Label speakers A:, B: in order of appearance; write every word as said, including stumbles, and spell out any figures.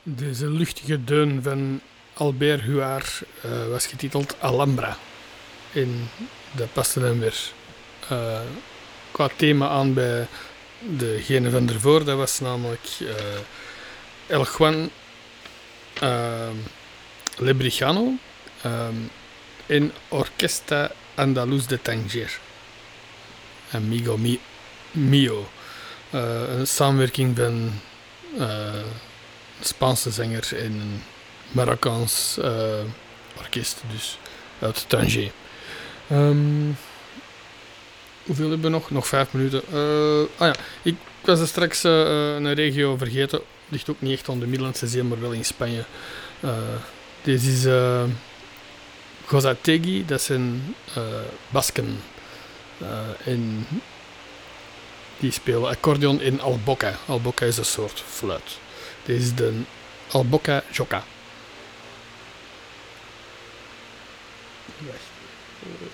A: Deze luchtige deun van Albert Huard uh, was getiteld Alhambra. En dat paste dan weer uh, qua thema aan bij degene van ervoor. Dat was namelijk uh, El Juan uh, Lebrijano um, en Orquesta Andaluz de Tanger. Amigo mi- Mio. Uh, een samenwerking van uh, een Spaanse zanger en een Marokkaans uh, orkest, dus uit Tanger. Um, hoeveel hebben we nog? Nog vijf minuten. Uh, ah ja, ik was er straks uh, een regio vergeten. Ligt ook niet echt aan de Middellandse Zee, maar wel in Spanje. Uh, deze is uh, Gozategi, dat zijn uh, Basken. Uh, en die spelen accordeon in alboca. Alboca is een soort fluit. Deze is de Alboca Joka. Wacht.